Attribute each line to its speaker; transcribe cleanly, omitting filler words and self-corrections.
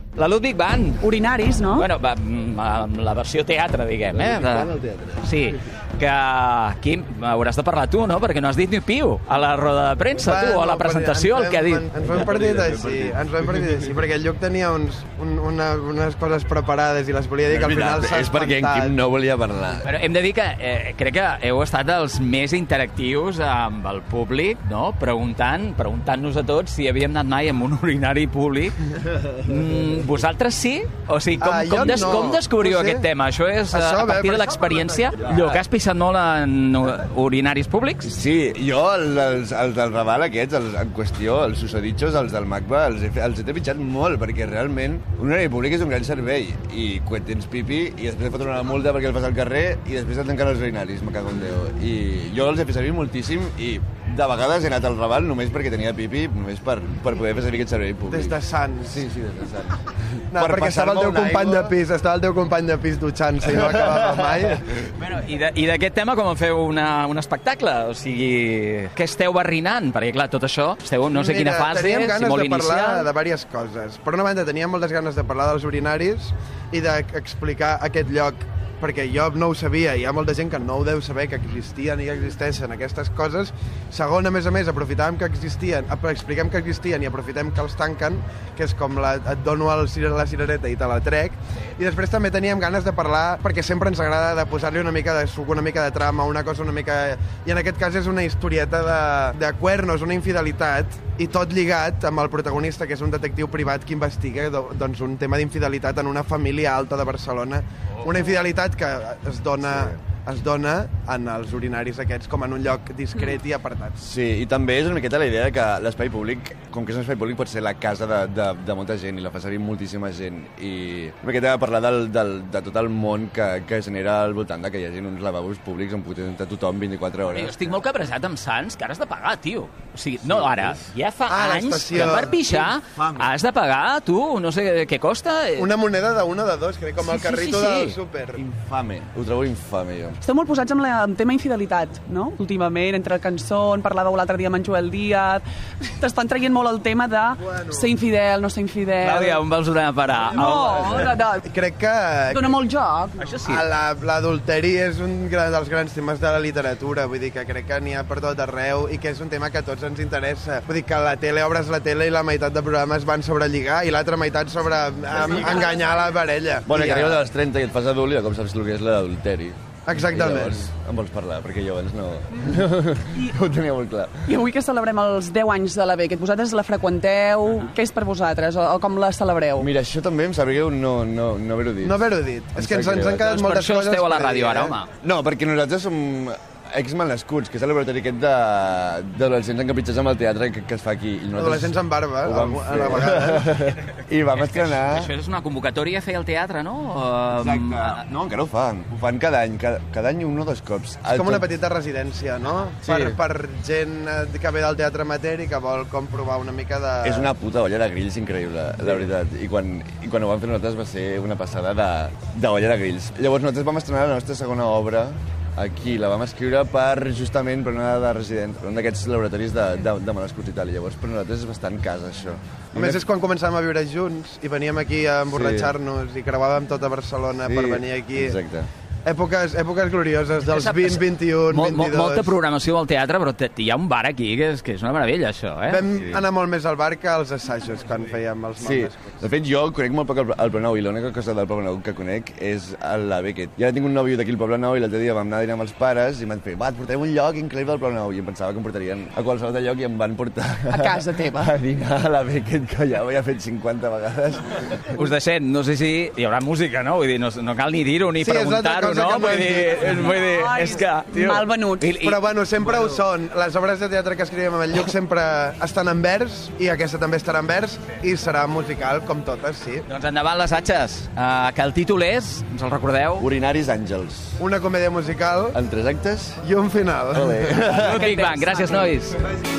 Speaker 1: La Ludwig Band.
Speaker 2: Urinaris, no?
Speaker 1: Bueno, la versió teatre, diguem, Sí, que aquí hauràs de parlar tu, no? Perquè no has dit ni piu a la roda de premsa, tu, o a la presentació, el que ha dit.
Speaker 3: Ens ho hem perdut així, perquè el Lluc tenia unes coses preparades i les volia dir que al final s'ha espantat.
Speaker 4: És perquè en Quim no volia parlar.
Speaker 1: Però hem de dir que crec que heu estat els més interactius amb el públic, no? Preguntant-nos a tots si havíem anat mai en un urinari públic. Vosaltres sí? O sigui, com descobriu aquest tema? Això és a partir de l'experiència? Lluc, has pixat molt en urinaris públics?
Speaker 4: Sí, jo els del Raval aquests, en qüestió, els susodichos, els del MACBA, els he trepitjat molt, perquè realment un urinari públic és un gran servei, i quan tens pipi, i després et foten una multa perquè el fas al carrer, i després et tanquen els urinaris, me cago en Déu. I jo els he fet servir moltíssim, i de vegades he anat al Raval només perquè tenia pipi, només per poder fer servir aquest servei públic.
Speaker 3: Des de Sants.
Speaker 4: Sí, des de Sants.
Speaker 3: No, perquè estava el teu company de pis dutxant-se i no acabava mai.
Speaker 1: Bueno, i d'aquest tema com feu un espectacle? O sigui, què esteu barrinant? Perquè, clar, tot això, esteu no sé quina fase,
Speaker 3: teníem ganes
Speaker 1: molt
Speaker 3: de parlar
Speaker 1: inicial.
Speaker 3: de diverses coses. Per una banda, teníem moltes ganes de parlar dels urinaris i d'explicar aquest lloc, perquè jo no ho sabia, hi ha molta gent que no ho deu saber, que existien i que existeixen aquestes coses. Segon, a més, aprofitem que existien i aprofitem que els tanquen, que és com et dono la cirereta i te la trec. I després també teníem ganes de parlar, perquè sempre ens agrada de posar-li una mica de suc, una mica de trama, una cosa una mica... I en aquest cas és una historieta de cuernos, una infidelitat, i tot lligat amb el protagonista, que és un detectiu privat que investiga doncs, un tema d'infidelitat en una família alta de Barcelona. Una infidelitat que es dona en els urinaris aquests com en un lloc discret i apartat.
Speaker 4: Sí, i també és una miqueta la idea que l'espai públic, com que és un espai públic, pot ser la casa de molta gent i la fa servir moltíssima gent. I una miqueta parlar de tot el món que genera al voltant que hi hagi uns lavabos públics on pot entrar tothom 24 hores.
Speaker 1: Jo estic molt cabrejat amb Sants, que ara has de pagar, tio. O sigui, no ara, ja fa anys que per pixar has de pagar, tu, no sé què costa.
Speaker 3: Una moneda de 1 o de 2, crec, com el carrito del súper.
Speaker 4: Infame, ho trobo infame, jo.
Speaker 2: Esteu molt posats amb el tema infidelitat, no? Últimament, entre cançons, parlàveu l'altre dia amb en Joel Díaz, t'estan traient molt el tema de ser infidel, no ser infidel...
Speaker 1: Clàudia, on vols anar a parar?
Speaker 2: No.
Speaker 3: Crec que...
Speaker 2: Dóna molt joc.
Speaker 1: Això sí.
Speaker 3: L'adulteri és un dels grans temes de la literatura, vull dir que crec que n'hi ha per tot arreu i que és un tema que a tots ens interessa. Vull dir que a la tele obres la tele i la meitat de programes van sobre lligar i l'altra meitat sobre enganyar la parella.
Speaker 4: Bueno, que arribes als 30 i et fas adult i com saps el que és l'adulteri.
Speaker 3: Exactament.
Speaker 4: I llavors em vols parlar, perquè jo abans no ho tenia molt clar.
Speaker 2: I avui que celebrem els 10 anys de la Beckett, vosaltres la freqüenteu? Què és per vosaltres? O com la celebreu?
Speaker 4: Mira, això també em sap greu no haver-ho dit.
Speaker 3: No haver-ho dit. És que ens han quedat moltes coses...
Speaker 1: Per això esteu a la ràdio ara, home.
Speaker 4: No, perquè nosaltres som ex-malnascuts, que és el laboratori aquest d'adolescents encapritxats amb el teatre que es fa aquí.
Speaker 3: Adolescents amb barba,
Speaker 4: a la vegada. I vam estrenar...
Speaker 1: Això és una convocatòria a fer al teatre, no?
Speaker 4: Exacte. No, encara ho fan. Ho fan cada any, cada any 1 o 2 cops.
Speaker 3: És com una petita residència, no?
Speaker 4: Sí.
Speaker 3: Per gent que ve del teatre amateur i que vol com provar una mica de...
Speaker 4: És una puta olla de grills increïble, la veritat. I quan ho vam fer nosaltres va ser una passada d'olla de grills. Llavors nosaltres vam estrenar la nostra segona obra aquí, la vam escriure justament per una de resident, per un d'aquests laboratoris de malescuts i tal, i llavors per nosaltres és bastant casa, això.
Speaker 3: A més, és quan començàvem a viure junts i veníem aquí a emborratxar-nos i creuàvem tota Barcelona per venir aquí.
Speaker 4: Exacte.
Speaker 3: Èpoques glorioses dels 20, 21, 22...
Speaker 1: Molta programació al teatre, però hi ha un bar aquí que és una meravella, això, eh?
Speaker 3: Vam anar molt més al bar que als assajos quan fèiem els malescuts.
Speaker 4: De fet, jo conec molt poc el Poblenou i l'única cosa del Poblenou que conec és la Beckett. I ara tinc un nòvio d'aquí al Poblenou i l'altre dia vam anar a dinar amb els pares i m'han fet, et portarem un lloc increïble al Poblenou. I em pensava que em portarien a qualsevol de lloc i em van portar
Speaker 2: a casa teva
Speaker 4: a dinar a la Beckett, que ja ho havia fet 50 vegades.
Speaker 1: Us deixem, no sé si hi haurà música, no? Vull dir, no cal ni dir-ho ni preguntar-ho, no? Vull dir, és que...
Speaker 2: Mal venut.
Speaker 3: Però bueno, sempre ho són. Les obres de teatre que escrivim amb el Lluc sempre estan en vers i aquesta també estarà en vers i serà musical, com totes, sí.
Speaker 1: Doncs endavant les atxes. Que el títol és, ens el recordeu?
Speaker 4: Urinaris Àngels.
Speaker 3: Una comèdia musical
Speaker 4: en 3 actes
Speaker 3: i un final.
Speaker 4: Olé.
Speaker 1: Big Bang, gràcies, nois.